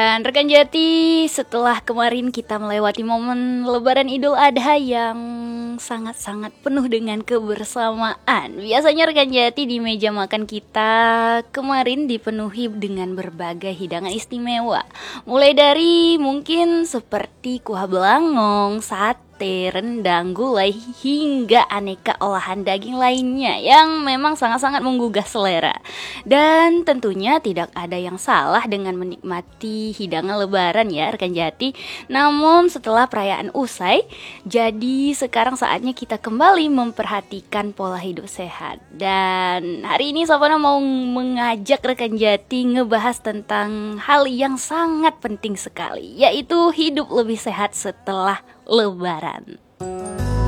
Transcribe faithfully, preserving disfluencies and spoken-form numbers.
Dan rekan Jati, setelah kemarin kita melewati momen Lebaran Idul Adha yang sangat-sangat penuh dengan kebersamaan. Biasanya rekan Jati di meja makan kita kemarin dipenuhi dengan berbagai hidangan istimewa. Mulai dari mungkin seperti kuah belangong, sate, rendang, gulai, hingga aneka olahan daging lainnya yang memang sangat-sangat menggugah selera. Dan tentunya tidak ada yang salah dengan menikmati hidangan lebaran ya rekan Jati. Namun setelah perayaan usai, jadi sekarang saatnya kita kembali memperhatikan pola hidup sehat. Dan hari ini Sapana mau mengajak rekan Jati ngebahas tentang hal yang sangat penting sekali, yaitu hidup lebih sehat setelah Lebaran.